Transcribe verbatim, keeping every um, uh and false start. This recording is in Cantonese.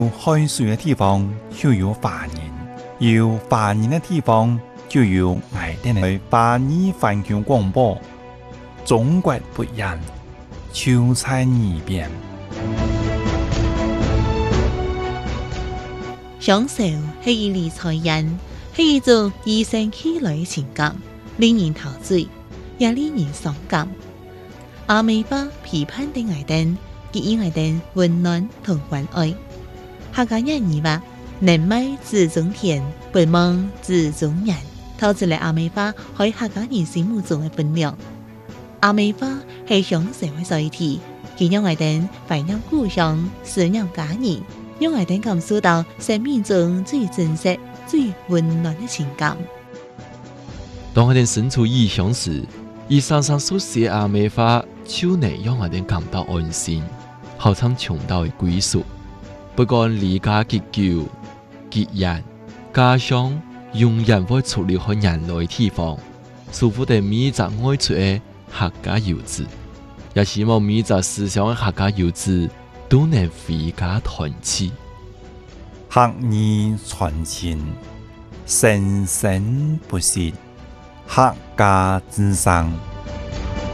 有海水的地方就有华人，有华人的地方就有外地的华语环球广播。中国不一样，就在耳边。 享受是一理财人，是一种与生俱來的情感，令人陶醉，也令人傷感。阿美巴批判的愛燈，給予愛燈溫暖同關愛。客家人語話：人美自中天，不忙自中人。透出嚟阿美巴喺客家人心目中嘅分量。阿美巴係享受嘅載體，佢讓愛燈懷念故鄉，思念家人。讓愛燈感受到生命中最真實、最溫暖的情感。 當愛燈身處異鄉時，伊常常所寫阿美話，就能讓愛燈感到安心，好像尋到嘅歸屬。不管離家幾久、幾遠，家鄉永遠會出離開人類地方，祝福哋每一個愛出嘅客家遊子，也希望每一個思想嘅客家遊子都能回家團聚。 客語傳情，生生不息，客家之聲。